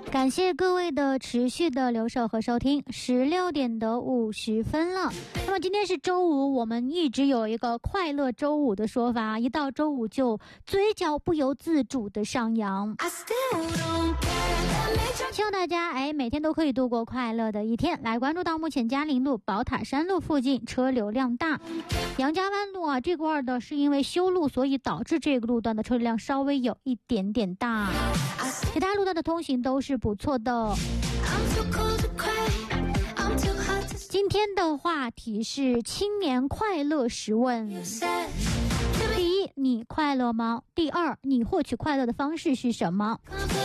感谢各位的持续的留守和收听，16点的50分了。那么今天是周五，我们一直有一个快乐周五的说法，一到周五就嘴角不由自主的上扬。希望大家每天都可以度过快乐的一天。来关注到目前嘉陵路、宝塔山路附近车流量大，杨家湾路啊这块的是因为修路，所以导致这个路段的车流量稍微有一点点大，其他路段的通行都是不错的。今天的话题是青年快乐十问。第一，你快乐吗？第二，你获取快乐的方式是什么？